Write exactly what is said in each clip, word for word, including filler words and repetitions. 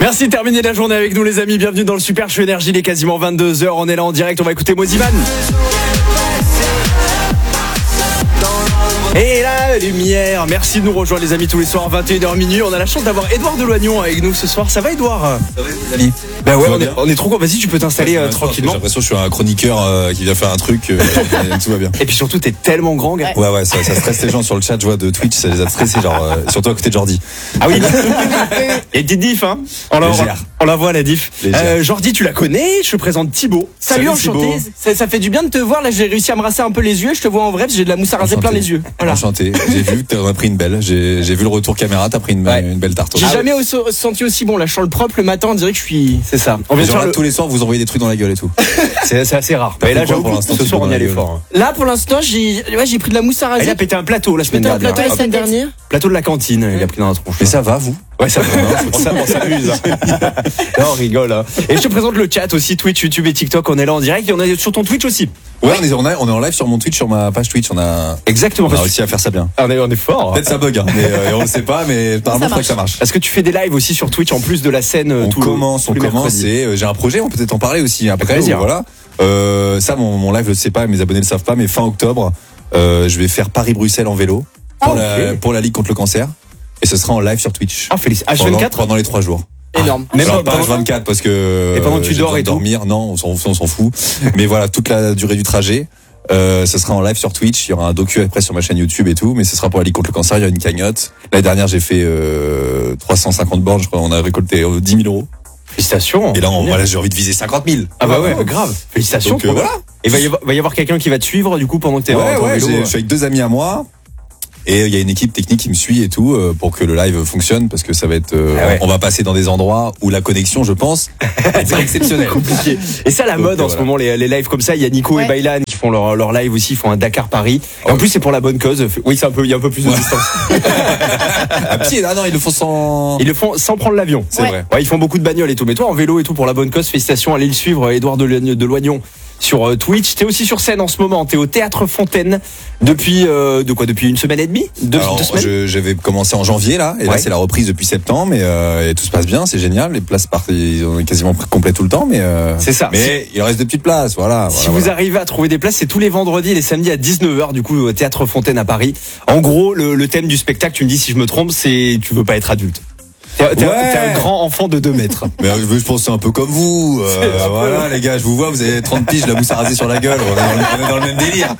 Merci de terminer la journée avec nous les amis. Bienvenue dans le Super Show Énergie. Il est quasiment vingt-deux heures. On est là en direct. On va écouter Moziman. Et la lumière. Merci de nous rejoindre les amis tous les soirs vingt et une heures minuit. On a la chance d'avoir Edouard Deloignon avec nous ce soir. Ça va Edouard? Ça va les amis? Bah ouais, on est, on est trop content. Vas-y, tu peux t'installer euh, tranquillement. J'ai l'impression que je suis un chroniqueur euh, qui vient faire un truc. Euh, tout va bien. Et puis surtout, t'es tellement grand, gars. Ouais, ouais, ça, ça stresse les gens sur le chat. Je vois de Twitch, ça les a stressés, genre euh, surtout à côté de Jordi. Ah oui. Et petite diff, hein. On la, on la voit la diff. Euh, Jordi, tu la connais? Je te présente Thibaut. Salut, Salut enchanté. Ça, ça fait du bien de te voir. Là, j'ai réussi à me rasser un peu les yeux. Je te vois en vrai, parce que j'ai de la mousse à raser Enchanté. plein les yeux. Voilà. Enchanté. J'ai vu que t'en as pris une belle. J'ai, j'ai vu le retour caméra. T'as pris une, Ouais. une belle tarte. J'ai Ah, jamais aussi, senti aussi bon. Là, je sens le propre le matin. On dirait que je suis. C'est ça. On ouais. vient de Genre faire là, le... tous les soirs, vous envoyez des trucs dans la gueule et tout. C'est, c'est assez rare. T'as Mais là, pris quoi j'avoue, pour l'instant, ce soir, tu on y prends allait la fort. hein. Là, pour l'instant, j'ai, ouais, j'ai pris de la mousse à Il raser. a pété un plateau la semaine Pété un dernière. plateau la semaine Hop. dernière. Plateau de la cantine, il a pris dans la tronche. Mais ça va, vous? Ouais, ça va. On s'a- on s'amuse. Non, on rigole. hein. Et je te présente le chat aussi, Twitch, YouTube et TikTok. On est là en direct et on est sur ton Twitch aussi. Ouais, on est, on, a, on est en live sur mon Twitch, sur ma page Twitch. On a, Exactement. on a Parce réussi à faire ça bien. que- on est, on est fort. Peut-être ça bug, hein, mais euh, on le sait pas, mais apparemment, il faudrait que ça marche. Est-ce que tu fais des lives aussi sur Twitch en plus de la scène euh, On tout commence, tous on les commence. mercredis Et euh, j'ai un projet, on peut peut-être en parler aussi après. Avec plaisir. ou Voilà. Euh, ça, mon, mon live, je le sais pas, mes abonnés ne le savent pas, mais fin octobre, euh, je vais faire Paris-Bruxelles en vélo pour, Ah, la, ok. pour la Ligue contre le cancer. Et ce sera en live sur Twitch. Ah, félicitations. H Pendant- vingt-quatre pendant les trois jours. Énorme. Même Genre pas pas pendant- H vingt-quatre parce que Et pendant que tu j'ai dors besoin et de tout dormir, non, on s'en, on s'en fout. Mais voilà, toute la durée du trajet, euh, ce sera en live sur Twitch. Il y aura un docu après sur ma chaîne YouTube et tout, mais ce sera pour la Ligue contre le cancer. Il y a une cagnotte. L'année dernière, j'ai fait euh, trois cent cinquante bornes. Je crois on a récolté euh, dix mille euros. Félicitations. Et là, on, voilà, j'ai envie de viser cinquante mille. Ah bah ouais, grave. Félicitations. Donc, euh, trop bien. voilà. Et va y avoir, va y avoir quelqu'un qui va te suivre du coup pendant que t'es Ouais, en en ouais, vélo. j'ai- je suis avec deux amis à moi. Et il y a une équipe technique qui me suit et tout euh, pour que le live fonctionne parce que ça va être euh, Ah ouais. on va passer dans des endroits où la connexion, je pense, est exceptionnelle. Compliqué. Et ça, la Donc, mode euh, en ce voilà. moment, les, les lives comme ça, il y a Nico Ouais. et Baylan qui font leur, leur live aussi, ils font un Dakar-Paris. Et en plus, c'est pour la bonne cause. Oui, c'est un peu, il y a un peu plus de distance. À pied, ah non, ils le font sans. Ils le font sans prendre l'avion. C'est Ouais. vrai. Ouais, ils font beaucoup de bagnoles et tout. Mais toi, en vélo et tout, pour la bonne cause, félicitations. Allez le suivre, Edouard Deloignon- Deloignon sur euh, Twitch. T'es aussi sur scène en ce moment. T'es au Théâtre Fontaine depuis, euh, de quoi, depuis une semaine et demie? Deux, Alors, deux semaines? je, j'avais commencé en janvier là, et Ouais. là c'est la reprise depuis septembre, et, euh, et tout se passe bien, c'est génial. Les places partent, ils ont quasiment complet tout le temps, mais euh, C'est ça. Mais il reste de petites places, voilà. Si voilà, vous voilà. arrivez à trouver des places, c'est tous les vendredis et les samedis à dix-neuf heures, du coup, au Théâtre Fontaine à Paris. En gros, le, le thème du spectacle, tu me dis si je me trompe, c'est tu veux pas être adulte. T'es, t'es- Ouais. t'es un grand enfant de deux mètres. Mais euh, je pense que c'est un peu comme vous. euh, C'est un peu, voilà, les gars, je vous vois, vous avez trente piges, la mousse à raser sur la gueule. On est dans le, on est dans le même délire.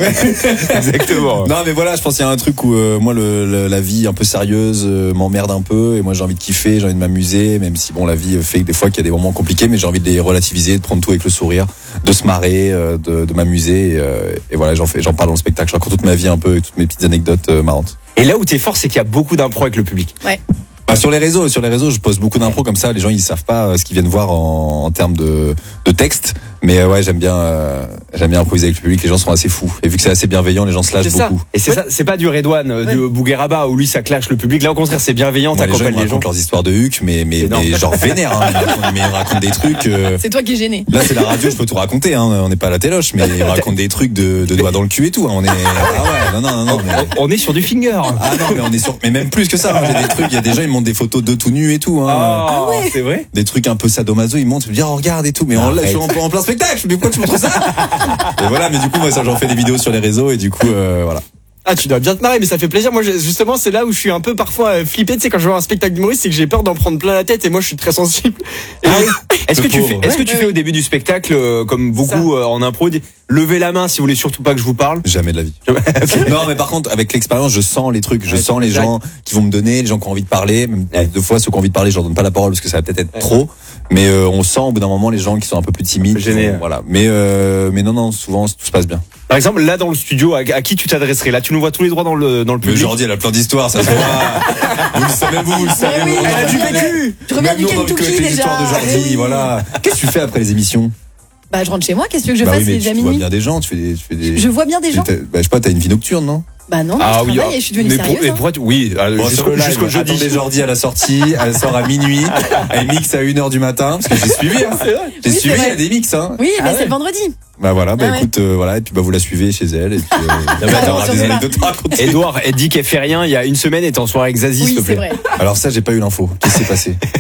Exactement. Non, mais voilà, je pense qu'il y a un truc où euh, moi, le, le- la vie un peu sérieuse euh, m'emmerde un peu, et moi j'ai envie de kiffer, j'ai envie de m'amuser, même si bon, la vie fait que des fois qu'il y a des moments compliqués, mais j'ai envie de les relativiser, de prendre tout avec le sourire, de se marrer, euh, de, de m'amuser, et, euh, et voilà, j'en fais, j'en parle dans le spectacle, je raconte toute ma vie un peu, et toutes mes petites anecdotes euh, marrantes. Et là où t'es fort, c'est qu'il y a beaucoup d'impro avec le public. Bah, sur les réseaux, sur les réseaux, je poste beaucoup d'impro comme ça. Les gens ils savent pas euh, ce qu'ils viennent voir en, en termes de, de texte, mais euh, ouais, j'aime bien, euh, j'aime bien improviser avec le public. Les gens sont assez fous, et vu que c'est assez bienveillant, les gens se lâchent C'est ça. beaucoup. Et c'est ça, c'est pas du Redouane, euh, du Bougueraba où lui ça clash le public. Là au contraire, c'est bienveillant, Moi, les gens ils t'accompagnes me les gens. racontent leurs histoires de huc, mais mais, énorme. mais genre vénère. Hein, ils, me racontent, mais ils me racontent des trucs. euh, C'est toi qui es gêné. Là, c'est la radio, je peux tout raconter. Hein, on n'est pas à la téloche, mais ils me racontent des trucs de, de doigts dans le cul et tout. Hein, on est, ah ouais, non, non, non, non. mais- On est sur du finger. Ah non, mais on est sur, mais même plus que ça. Hein, j'ai des trucs. Il y a des gens, ils montent des photos d'eux tout nus et tout. Hein, Ah ouais, c'est vrai. des trucs un peu sadomaso, ils montent, je me dis, oh, regarde et tout, mais en, je suis en, en plein spectacle, je me dis, pourquoi tu montres ça? Et voilà, mais du coup, moi, ça, j'en fais des vidéos sur les réseaux, et du coup, euh, voilà. Ah, tu dois bien te marrer, mais ça fait plaisir. Moi, je- justement, c'est là où je suis un peu parfois euh, flippé. Tu sais, quand je vois un spectacle d'humoriste, c'est que j'ai peur d'en prendre plein la tête, et moi, je suis très sensible. Et Est-ce que Le tu pauvre. fais, est-ce que tu Ouais. fais au début du spectacle, euh, comme beaucoup euh, en impro, dis- levez la main si vous voulez surtout pas que je vous parle. Jamais de la vie. Non, mais par contre, avec l'expérience, je sens les trucs, je Ouais, sens les exact. gens qui vont me donner, les gens qui ont envie de parler. Même Ouais. deux fois, ceux qui ont envie de parler, je leur donne pas la parole parce que ça va peut-être être Ouais. trop. Mais euh, on sent au bout d'un moment les gens qui sont un peu plus timides. qui Gênés. vont- Voilà. Mais euh, mais non, non, souvent tout se passe bien. Par exemple, là dans le studio, à, à qui tu t'adresserais? Là, tu nous vois tous les droits dans le dans le Mais public. Jordi, elle a plein d'histoires, ça se voit. Vous le savez, vous, vous le savez. oui, vous, elle a vous du le savez. vécu. Je reviens Même du nous, on a envie de Kentucky connaître les déjà. histoires de Jordi, Eh oui. voilà. Qu'est-ce que tu fais après les émissions? Bah, je rentre chez moi, qu'est-ce que tu veux que je Bah fasse? oui, mais C'est déjà tu vois minuit. bien des gens, tu fais des, tu fais des. Je vois bien des gens. t'as- Bah, je sais pas, t'as une vie nocturne, non? Bah non, Ah je oui, travaille ah, et je suis devenue mais pour- sérieuse. et hein. pour être- oui, euh, Bon, sur jusqu'au le live, jusqu'au jeudi. attendez Jordi à la sortie, elle sort à minuit, elle mixe à une heure du matin, parce que j'ai suivi, hein. J'ai Oui, c'est suivi, il y vrai. a des mix, hein. Oui, Ah mais ouais. c'est le vendredi. Bah voilà, bah Ah ouais. écoute, euh, voilà, et puis bah vous la suivez chez elle, et puis euh, bah, elle attends, aura sur des ce là. anecdotes à raconter. Edouard, elle dit qu'elle fait rien il y a une semaine et t'es en soirée avec Zazie, Oui, s'il te c'est plaît. vrai. Alors ça, j'ai pas eu l'info. Qu'est-ce qui s'est passé?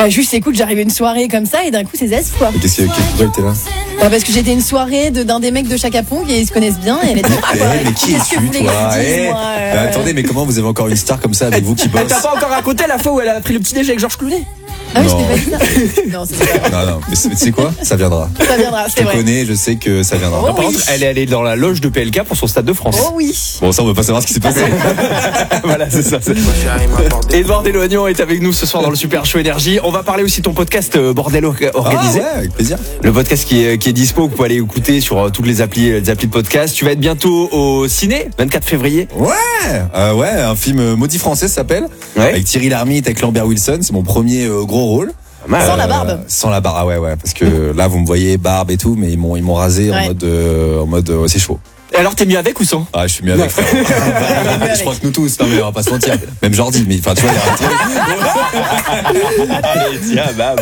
Bah juste écoute, j'arrivais à une soirée comme ça et d'un coup c'est zeste quoi. Et Qu'est-ce que pourquoi était là Bah, parce que j'étais une soirée de, d'un des mecs de Chaka Ponk et ils se connaissent bien et elle était ah, Eh, bah, mais qui qu'est-ce que es-tu, vous voulez que toi je dise, Eh, moi, euh, mais attendez, mais comment vous avez encore une star comme ça avec vous qui Elle bosse t'a pas encore raconté la fois où elle a pris le petit déj avec Georges Clooney? Ah oui, je Non. t'ai pas dit ça. Non, c'est pas vrai. Non, non, mais c'est- tu sais quoi Ça viendra. Ça viendra, Je c'est te vrai. connais, je sais que ça viendra. Oh, Par oui. contre, elle est allée dans la loge de P L K pour son Stade de France. Oh oui. Bon, ça, on veut pas savoir ce qui s'est passé. Voilà, c'est ça. c'est- Edouard Deloignan est avec nous ce soir dans le Super Show Énergie. On va parler aussi de ton podcast euh, Bordel or- Ah organisé. ouais, avec plaisir. Le podcast qui est, qui est dispo, que vous pouvez aller écouter sur euh, toutes les applis, les applis de podcast. Tu vas être bientôt au ciné, vingt-quatre février. Ouais, euh, ouais, un film euh, maudit français ça s'appelle. Ouais. Avec Thierry Lhermitte, avec Lambert Wilson. C'est mon premier euh, gros rôle. Sans la Euh, barbe. Sans la barbe, ah ouais, ouais, parce que là vous me voyez barbe et tout, mais ils m'ont ils m'ont rasé en Ouais. mode euh, en mode euh, c'est chaud. Et alors, t'es mieux avec ou sans? Ah, je suis mieux avec. frère. Je crois que nous tous, non mais on va pas se mentir. Même Jordi, mais enfin tu vois, il y a un truc. Allez, tiens, bam.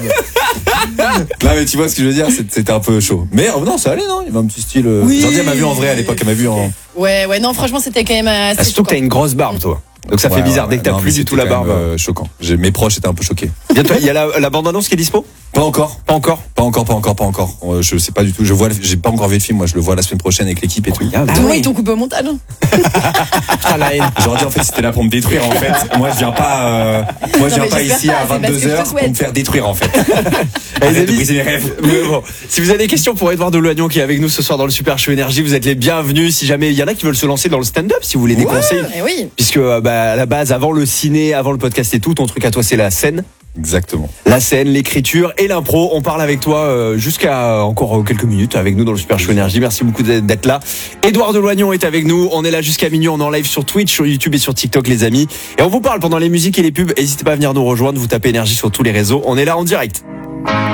Non mais tu vois ce que je veux dire, c'est- c'était un peu chaud. Mais euh, non, ça allait, non. Il y avait un petit style. euh, Oui. Jordi elle m'a vu en vrai à l'époque, elle m'a vu en. Ouais, ouais, non, franchement, c'était quand même assez. Ah, surtout que t'as une grosse barbe, toi. Donc ça fait Ouais, bizarre ouais, dès que t'as non, plus mais du tout c'était la quand barbe. même, euh, choquant. J'ai- Mes proches étaient un peu choqués. Bientôt, il y a la, la bande-annonce qui est dispo? Pas encore. Pas encore. Pas encore, pas encore, pas encore. Euh, Je sais pas du tout. Je vois, le- j'ai pas encore vu le film. Moi, je le vois la semaine prochaine avec l'équipe et tout. Ah, Tout le monde, ouais. ils t'ont coupé au montage. hein. Putain, la haine. J'aurais dit en fait c'était là pour me détruire en fait. Moi je viens pas, euh, moi je Non, viens mais pas j'espère ici pas, à c'est parce que vingt-deux je te heures pour souhaite. me faire détruire en fait. Les Arrête de amis, briser mes rêves. Mais bon, si vous avez des questions pour Edouard Deloignan qui est avec nous ce soir dans le Super Show Énergie, vous êtes les bienvenus. Si jamais il y en a qui veulent se lancer dans le stand-up, si vous voulez des Ouais. conseils, Eh oui. puisque euh, bah, à la base, avant le ciné, avant le podcast et tout, ton truc à toi c'est la scène. Exactement. La scène, l'écriture et l'impro. On parle avec toi euh, jusqu'à euh, encore euh, quelques minutes avec nous dans le Super Show Énergie. Merci beaucoup d'être d'être là. Edouard Deloignan est avec nous. On est là jusqu'à minuit. On est en live sur Twitch, sur YouTube et sur TikTok, les amis. Et on vous parle pendant les musiques et les pubs. N'hésitez pas à venir nous rejoindre. Vous tapez Énergie sur tous les réseaux. On est là en direct.